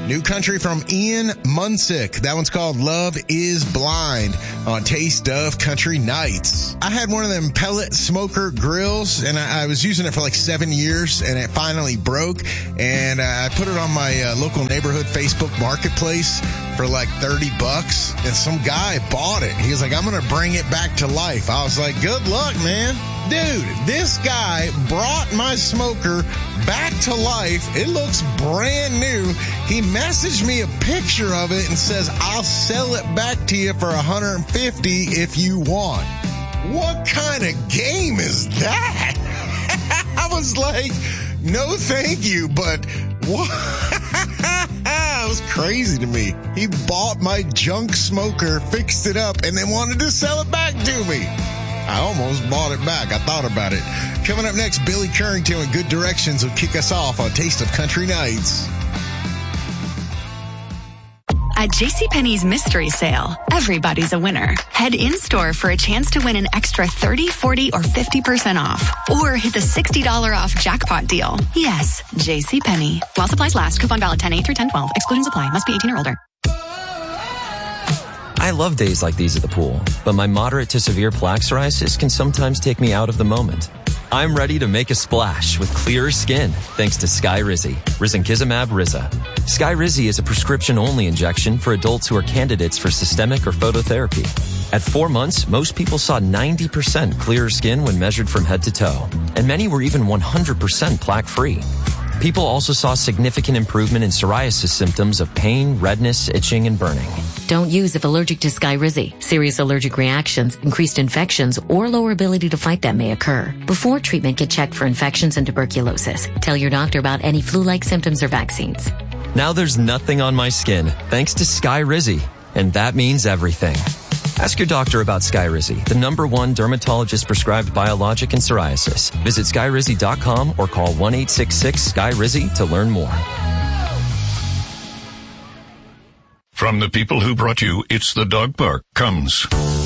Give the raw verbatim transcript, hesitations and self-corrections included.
New country from Ian Munsick. That one's called Love is Blind on Taste of Country Nights. I had one of them pellet smoker grills, and I, I was using it for like seven years, and it finally broke. And uh, I put it on my uh, local neighborhood Facebook marketplace for like thirty bucks, and some guy bought it. He was like, I'm going to bring it back to life. I was like, good luck, man. Dude, this guy brought my smoker back to life. It looks brand new. He messaged me a picture of it and says, I'll sell it back to you for one hundred fifty dollars if you want. What kind of game is that? I was like, no thank you, but what? It was crazy to me. He bought my junk smoker, fixed it up, and then wanted to sell it back to me. I almost bought it back. I thought about it. Coming up next, Billy Currington with Good Directions will kick us off on Taste of Country Nights. At JCPenney's Mystery Sale, everybody's a winner. Head in-store for a chance to win an extra thirty, forty, or fifty percent off. Or hit the sixty dollars off jackpot deal. Yes, JCPenney. While supplies last, coupon valid ten eight through ten twelve. Exclusions apply. Must be eighteen or older. I love days like these at the pool, but my moderate to severe plaque psoriasis can sometimes take me out of the moment. I'm ready to make a splash with clearer skin thanks to Skyrizi, Risankizumab Riza. Skyrizi is a prescription-only injection for adults who are candidates for systemic or phototherapy. At four months, most people saw ninety percent clearer skin when measured from head to toe, and many were even one hundred percent plaque-free. People also saw significant improvement in psoriasis symptoms of pain, redness, itching, and burning. Don't use if allergic to Skyrizi. Serious allergic reactions, increased infections, or lower ability to fight them may occur. Before treatment, get checked for infections and tuberculosis. Tell your doctor about any flu-like symptoms or vaccines. Now there's nothing on my skin thanks to Skyrizi, and that means everything. Ask your doctor about Skyrizi, the number one dermatologist-prescribed biologic in psoriasis. Visit skyrizi dot com or call one eight six six Sky Rizi to learn more. From the people who brought you It's the Dog Park comes